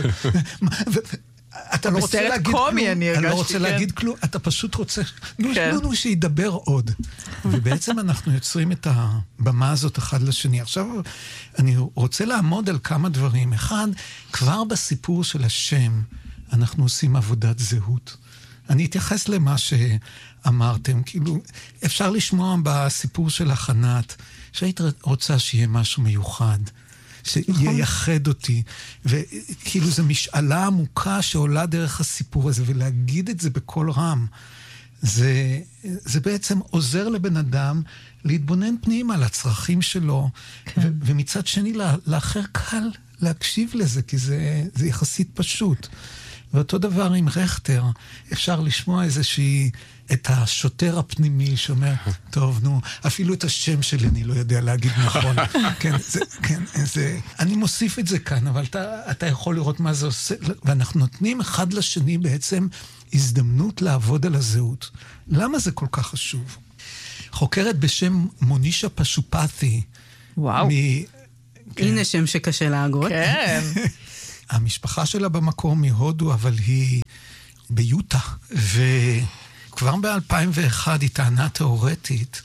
אתה לא רוצה להגיד כלום, אני לא רוצה להגיד כלום, אתה פשוט רוצה, נו, שידבר עוד. ובעצם אנחנו יוצרים את הבמה הזאת אחד לשני. עכשיו אני רוצה לעמוד על כמה דברים. אחד, כבר בסיפור של השם, אנחנו עושים עבודת זהות. אני אתייחס למה שאמרתם, כאילו, אפשר לשמוע בסיפור של החנת, שהיית רוצה שיהיה משהו מיוחד. שייחד אותי, וכאילו זו משאלה עמוקה שעולה דרך הסיפור הזה, ולהגיד את זה בכל רם, זה, זה בעצם עוזר לבן אדם להתבונן פנימה על הצרכים שלו, כן. ו- ומצד שני לאחר קל להקשיב לזה, כי זה, זה יחסית פשוט. ואותו דבר עם רכטר, אפשר לשמוע איזושהי, את השוטר הפנימי שאומר, טוב, נו, אפילו את השם שלי אני לא יודע להגיד נכון. כן, זה, כן, זה, אני מוסיף את זה כאן, אבל אתה, אתה יכול לראות מה זה עושה, ואנחנו נותנים אחד לשני בעצם הזדמנות לעבוד על הזהות. למה זה כל כך חשוב? חוקרת בשם מונישה פשופתי. וואו. מ... כן. הנה שם שקשה להגות. כן. המשפחה שלה במקור מהודו, אבל היא ביוטה. וכבר ב-אלפיים ואחת היא טענה תיאורטית,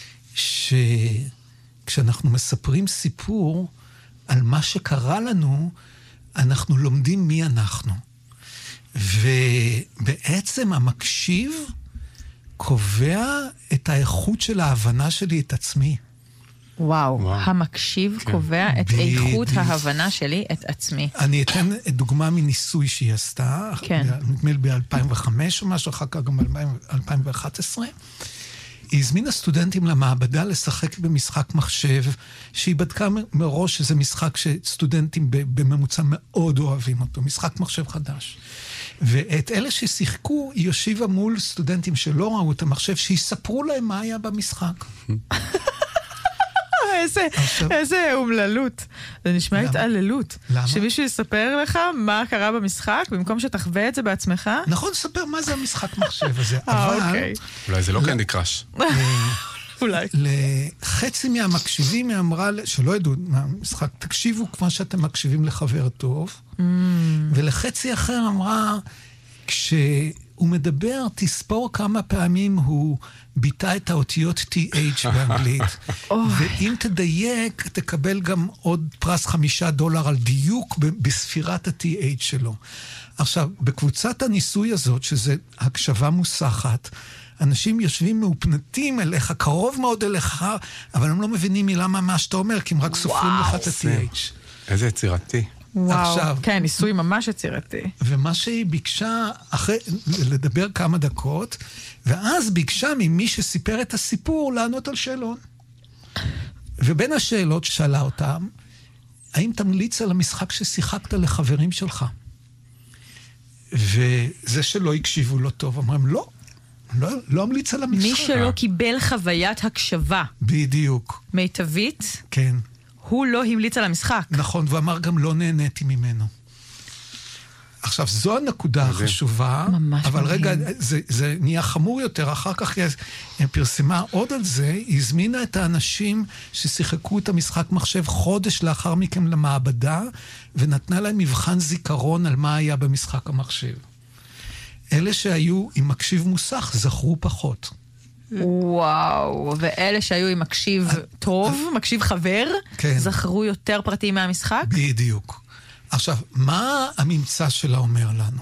שכשאנחנו מספרים סיפור על מה שקרה לנו, אנחנו לומדים מי אנחנו. ובעצם המקשיב קובע את האיכות של ההבנה שלי את עצמי. וואו, וואו. המקשיב כן. קובע את ב- איכות ב- ההבנה שלי את עצמי. אני אתן דוגמה מניסוי שהיא עשתה, כן. נדמה לי ב-אלפיים וחמש או משהו, אחר כך גם ב-אלפיים ואחת עשרה. היא הזמינה סטודנטים למעבדה לשחק במשחק מחשב, שהיא בדקה מראש שזה משחק שסטודנטים בממוצע מאוד אוהבים אותו, משחק מחשב חדש. ואת אלה ששיחקו, היא יושיבה מול סטודנטים שלא ראו את המחשב, שיספרו להם מה היה במשחק. איזה, איזה אומללות. זה נשמע התעללות. למה? שמישהו יספר לך מה קרה במשחק, במקום שתחווה את זה בעצמך? נכון, ספר מה זה המשחק מחשב הזה. אבל... אולי זה לא קנדי קראש. אולי. לחצי מהמקשיבים היא אמרה, שלא ידעו מהמשחק, תקשיבו כמו שאתם מקשיבים לחבר טוב. ולחצי אחר אמרה, כשהוא מדבר, תספור כמה פעמים הוא ביטא את האותיות טי אייץ' באנגלית. ואם תדייק, תקבל גם עוד פרס חמישה דולר על דיוק בספירת ה-טי אייץ' שלו. עכשיו, בקבוצת הניסוי הזאת, שזה הקשבה מוסחת, אנשים יושבים מאופנתים אליך, קרוב מאוד אליך, אבל הם לא מבינים מילה מה שאתה אומר, כי הם רק סופרים לך את ה-טי אייץ'. איזה יצירתי. וואו, עכשיו, כן, ניסוי ממש יצירתי. ומה שהיא ביקשה, אחרי, לדבר כמה דקות, ואז ביקשה ממי שסיפר את הסיפור לענות על שאלון. ובין השאלות ששאלה אותם, האם תמליץ על המשחק ששיחקת לחברים שלך? וזה שלא הקשיבו לו טוב, אמרם, לא, לא, לא המליץ על המשחק. מי שלא קיבל חוויית הקשבה. בדיוק. מיטבית. כן. הוא לא המליץ על המשחק. נכון, והוא אמר גם לא נהניתי ממנו. עכשיו, זו הנקודה החשובה, אבל רגע, זה, זה נהיה חמור יותר, אחר כך היא פרסמה עוד על זה, היא הזמינה את האנשים ששיחקו את המשחק מחשב חודש לאחר מכן למעבדה, ונתנה להם מבחן זיכרון על מה היה במשחק המחשב. אלה שהיו עם מקשיב מוסך זכרו פחות. וואו, ואלה שהיו עם מקשיב טוב, מקשיב חבר, זכרו יותר פרטים מהמשחק? בדיוק. עכשיו, מה הממצא שלה אומר לנו?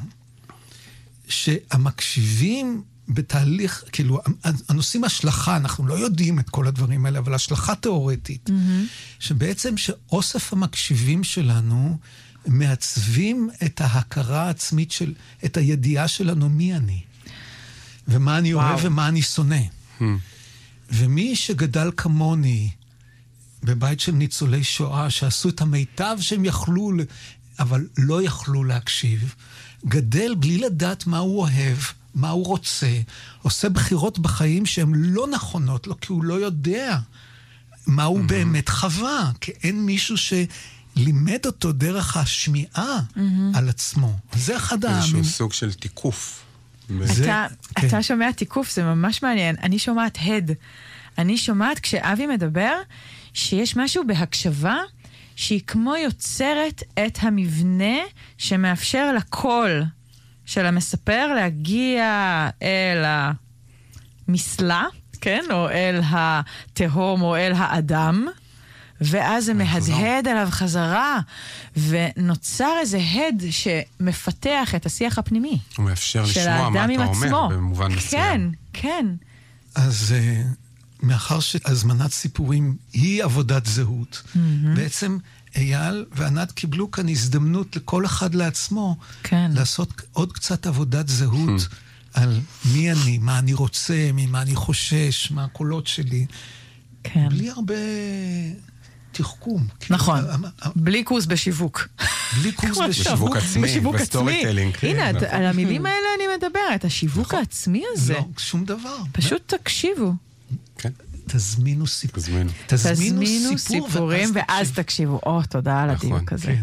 שהמקשיבים בתהליך, כאילו, הנושאים השלכה, אנחנו לא יודעים את כל הדברים האלה, אבל השלכה תיאורטית, שבעצם שאוסף המקשיבים שלנו מעצבים את ההכרה העצמית של, את הידיעה שלנו מי אני. ומה אני אוהב ומה אני שונא. ומי שגדל כמוני בבית של ניצולי שואה, שעשו את המיטב שהם יכלו, אבל לא יכלו להקשיב, גדל בלי לדעת מה הוא אוהב, מה הוא רוצה, עושה בחירות בחיים שהן לא נכונות לו, כי הוא לא יודע מה הוא באמת חווה, כי אין מישהו שלימד אותו דרך השמיעה על עצמו. זה אחד ה... איזשהו סוג של תיקוף. אתה, כן. אתה שומע תיקוף, זה ממש מעניין. אני שומעת הד. אני שומעת כשאבי מדבר שיש משהו בהקשבה שהיא כמו יוצרת את המבנה שמאפשר לקול של המספר להגיע אל המסלה, כן? או אל התהום או אל האדם, ואז זה מהדהד עליו חזרה, ונוצר איזה הד שמפתח את השיח הפנימי. הוא מאפשר לשמוע מה אתה אומר במובן מסוים. כן, כן. אז מאחר שהזמנת סיפורים היא עבודת זהות, בעצם אייל וענת קיבלו כאן הזדמנות לכל אחד לעצמו, לעשות עוד קצת עבודת זהות על מי אני, מה אני רוצה, ממה אני חושש, מה הקולות שלי. בלי הרבה... תחכום. נכון, בלי קורס בשיווק. בלי קורס בשיווק עצמי, בסטורי טלינג. הנה, על המילים האלה אני מדברת, השיווק העצמי הזה. לא, שום דבר. פשוט תקשיבו. כן. תזמינו סיפור. תזמינו. תזמינו סיפורים ואז תקשיבו. או, תודה על הדיוק הזה.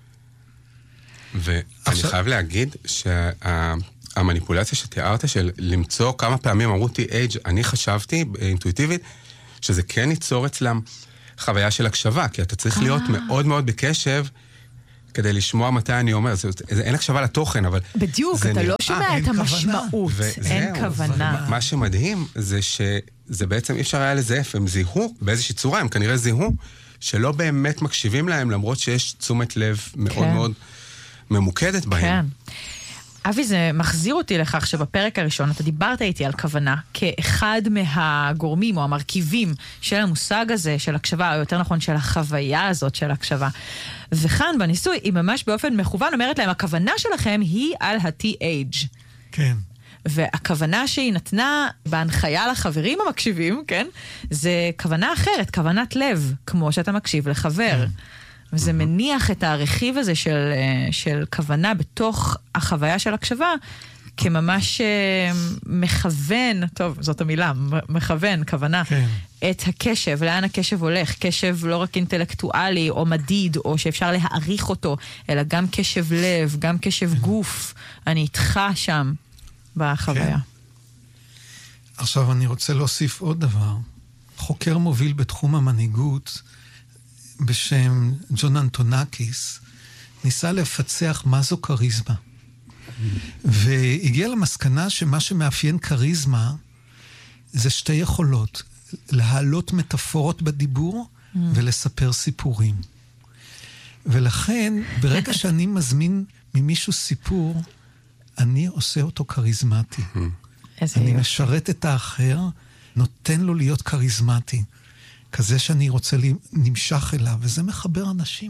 ואני חייב להגיד שהמניפולציה שתיארת של למצוא כמה פעמים אמרו טי-אייג', אני חשבתי אינטואיטיבית שזה כן ייצור אצלם חוויה של הקשבה, כי אתה צריך להיות מאוד מאוד בקשב כדי לשמוע מתי אני אומר, אין הקשבה לתוכן, אבל... בדיוק, אתה לא שומע את המשמעות, אין כוונה. מה שמדהים זה שזה בעצם אי אפשר היה לזהף, הם זיהו באיזושהי צורה, הם כנראה זיהו שלא באמת מקשיבים להם, למרות שיש תשומת לב מאוד מאוד ממוקדת בהם. כן. אבי, זה מחזיר אותי לכך שבפרק הראשון אתה דיברת איתי על כוונה כאחד מהגורמים או המרכיבים של המושג הזה של הקשבה, או יותר נכון של החוויה הזאת של הקשבה. וכאן בניסוי היא ממש באופן מכוון אומרת להם, הכוונה שלכם היא על ה-טי-אייג'. כן. והכוונה שהיא נתנה בהנחיה לחברים המקשיבים, כן? זה כוונה אחרת, כוונת לב, כמו שאתה מקשיב לחבר. כן. וזה מניח את הרכיב הזה של, של כוונה בתוך החוויה של הקשבה, כממש מכוון, טוב, זאת המילה, מכוון, כוונה, כן. את הקשב, לאן הקשב הולך, קשב לא רק אינטלקטואלי או מדיד, או שאפשר להעריך אותו, אלא גם קשב לב, גם קשב גוף, אני איתך שם בחוויה. כן. עכשיו אני רוצה להוסיף עוד דבר. חוקר מוביל בתחום המנהיגות, בשם ג'ון אנטונקיס, ניסה לפצח מה זו קריזמה. והגיע למסקנה שמה שמאפיין קריזמה זה שתי יכולות, להעלות מטאפורות בדיבור ולספר סיפורים. ולכן, ברגע שאני מזמין ממישהו סיפור, אני עושה אותו קריזמטי. אני משרת את האחר, נותן לו להיות קריזמטי. כזה שאני רוצה נמשך אליו, וזה מחבר אנשים.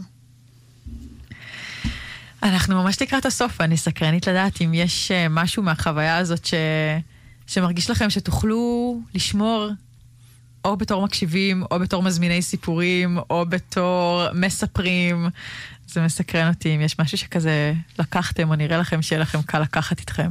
אנחנו ממש לקראת הסוף, ואני סקרנית לדעת אם יש משהו מהחוויה הזאת ש... שמרגיש לכם שתוכלו לשמור או בתור מקשיבים, או בתור מזמיני סיפורים, או בתור מספרים. זה מסקרן אותי אם יש משהו שכזה לקחתם, או נראה לכם שיהיה לכם קל לקחת איתכם.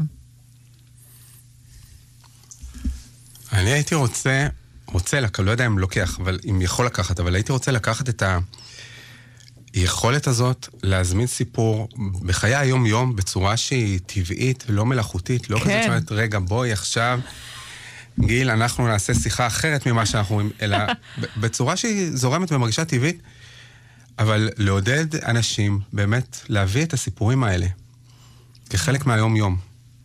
אני הייתי רוצה... רוצה, לא יודע אם לוקח, אבל אם יכול לקחת, אבל הייתי רוצה לקחת את היכולת הזאת להזמין סיפור בחיי היום-יום בצורה שהיא טבעית, לא מלאכותית, לא כזאת שאומרת, רגע, בואי עכשיו, גיל, אנחנו נעשה שיחה אחרת ממה שאנחנו רואים, אלא בצורה שהיא זורמת ומרגישה טבעית, אבל לעודד אנשים באמת להביא את הסיפורים האלה כחלק מהיום-יום.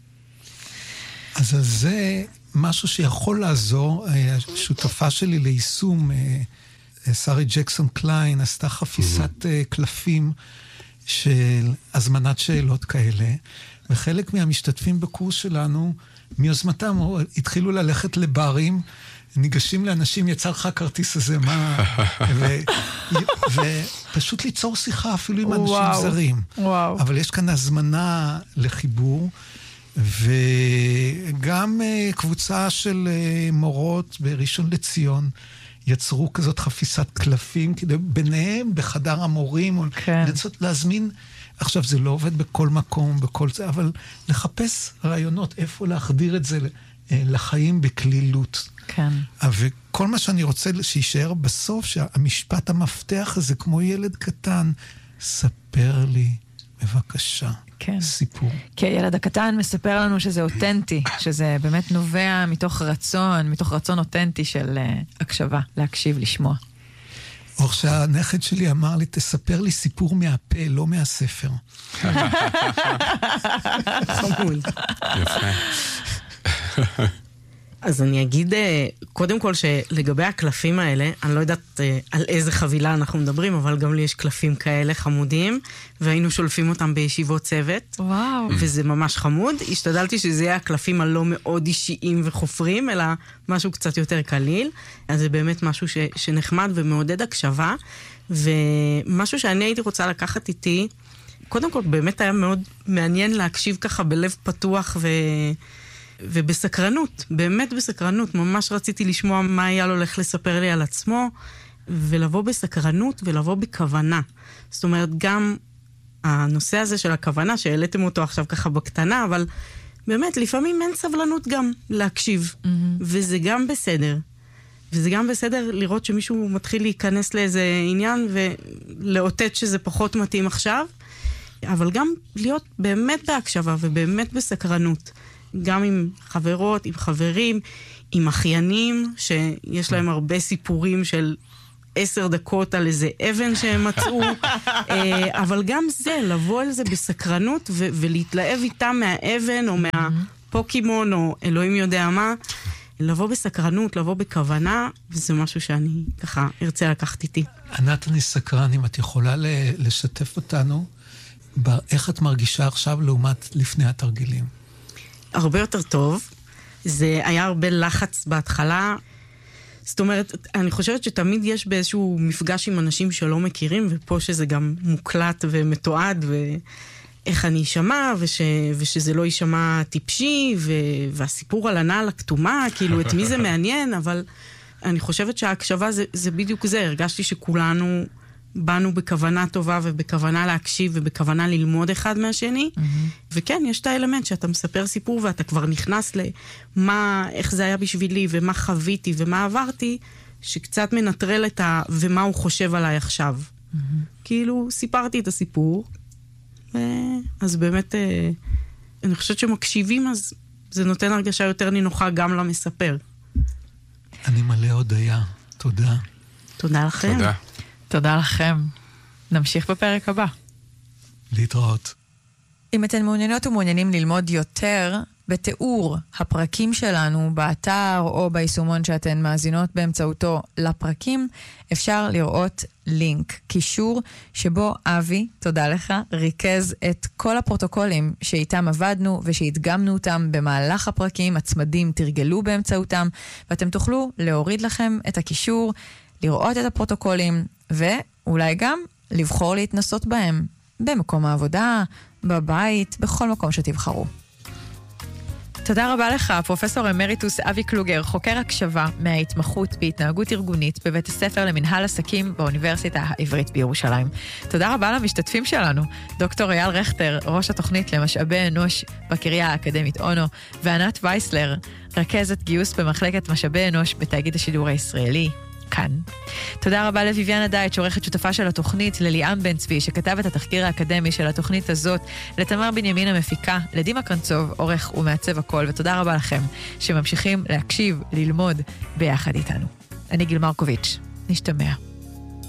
אז זה... משהו שיכול לעזור, השותפה שלי ליישום, שרי ג'קסון קליין, עשתה חפיסת קלפים של הזמנת שאלות כאלה, וחלק מהמשתתפים בקורס שלנו, מיוזמתם, התחילו ללכת לברים, ניגשים לאנשים, יצא לך הכרטיס הזה, מה... ופשוט ליצור שיחה אפילו עם אנשים זרים. אבל יש כאן הזמנה לחיבור, וגם קבוצה של מורות בראשון לציון יצרו כזאת חפיסת קלפים, כדי ביניהם בחדר המורים, כן. לנסות להזמין, עכשיו זה לא עובד בכל מקום, בכל זה, אבל לחפש רעיונות, איפה להחדיר את זה לחיים בכלילות. כן. וכל מה שאני רוצה שישאר בסוף, שהמשפט המפתח הזה, כמו ילד קטן, ספר לי, בבקשה. כן. סיפור. כי הילד הקטן מספר לנו שזה אותנטי, שזה באמת נובע מתוך רצון, מתוך רצון אותנטי של uh, הקשבה, להקשיב, לשמוע. או שהנכד שלי אמר לי, תספר לי סיפור מהפה, לא מהספר. חמוד. יפה. אז אני אגיד, קודם כל שלגבי הקלפים האלה, אני לא יודעת על איזה חבילה אנחנו מדברים, אבל גם לי יש קלפים כאלה חמודים, והיינו שולפים אותם בישיבות צוות. וואו. וזה ממש חמוד. השתדלתי שזה יהיה הקלפים הלא מאוד אישיים וחופרים, אלא משהו קצת יותר קליל. אז זה באמת משהו ש, שנחמד ומעודד הקשבה. ומשהו שאני הייתי רוצה לקחת איתי, קודם כל באמת היה מאוד מעניין להקשיב ככה בלב פתוח ו... ובסקרנות, באמת בסקרנות, ממש רציתי לשמוע מה אייל הולך לספר לי על עצמו, ולבוא בסקרנות ולבוא בכוונה. זאת אומרת, גם הנושא הזה של הכוונה, שהעליתם אותו עכשיו ככה בקטנה, אבל באמת, לפעמים אין סבלנות גם להקשיב, mm-hmm. וזה גם בסדר. וזה גם בסדר לראות שמישהו מתחיל להיכנס לאיזה עניין ולאותת שזה פחות מתאים עכשיו, אבל גם להיות באמת בהקשבה ובאמת בסקרנות. גם עם חברות, עם חברים, עם אחיינים, שיש להם הרבה סיפורים של עשר דקות על איזה אבן שהם מצאו, אבל גם זה, לבוא על זה בסקרנות ו- ולהתלהב איתם מהאבן או מהפוקימון או אלוהים יודע מה, לבוא בסקרנות, לבוא בכוונה, וזה משהו שאני ככה ארצה לקחת איתי. ענת, אני סקרן, אם את יכולה לשתף אותנו, איך את מרגישה עכשיו לעומת לפני התרגילים? הרבה יותר טוב. זה היה הרבה לחץ בהתחלה. זאת אומרת, אני חושבת שתמיד יש באיזשהו מפגש עם אנשים שלא מכירים, ופה שזה גם מוקלט ומתועד, ואיך אני אשמע, וש, ושזה לא יישמע טיפשי, ו, והסיפור על הנעל הכתומה, כאילו את מי זה מעניין, אבל אני חושבת שההקשבה זה, זה בדיוק זה. הרגשתי שכולנו באנו בכוונה טובה, ובכוונה להקשיב, ובכוונה ללמוד אחד מהשני, mm-hmm. וכן, יש את האלמנט שאתה מספר סיפור, ואתה כבר נכנס למה, איך זה היה בשבילי, ומה חוויתי, ומה עברתי, שקצת מנטרל את ה... ומה הוא חושב עליי עכשיו. Mm-hmm. כאילו, סיפרתי את הסיפור, ו... אז באמת, אני חושבת שמקשיבים, אז זה נותן הרגשה יותר נינוחה גם למספר. אני מלא הודיה. תודה. תודה לכם. תודה. תודה לכם. נמשיך בפרק הבא. להתראות. אם אתן מעוניינות ומעוניינים ללמוד יותר בתיאור הפרקים שלנו באתר או ביישומון שאתן מאזינות באמצעותו לפרקים, אפשר לראות לינק, קישור שבו אבי, תודה לך, ריכז את כל הפרוטוקולים שאיתם עבדנו ושהדגמנו אותם במהלך הפרקים, הצמדים תרגלו באמצעותם, ואתם תוכלו להוריד לכם את הקישור, לראות את הפרוטוקולים, ואולי גם לבחור להתנסות בהם במקום העבודה, בבית, בכל מקום שתבחרו. תודה רבה לך, פרופסור אמריטוס אבי קלוגר, חוקר הקשבה מההתמחות בהתנהגות ארגונית בבית הספר למנהל עסקים באוניברסיטה העברית בירושלים. תודה רבה למשתתפים שלנו, דוקטור אייל רכטר, ראש התוכנית למשאבי אנוש בקריה האקדמית אונו, וענת וייסלר, רכזת גיוס במחלקת משאבי אנוש בתאגיד השידור הישראלי. כאן. תודה רבה לויביאנה דייט, שעורכת שותפה של התוכנית, לליאם בן צבי, שכתב את התחקיר האקדמי של התוכנית הזאת, לתמר בנימין המפיקה, לדימה קרנצוב, עורך ומעצב הכל, ותודה רבה לכם שממשיכים להקשיב, ללמוד ביחד איתנו. אני גיל מרקוביץ', נשתמע.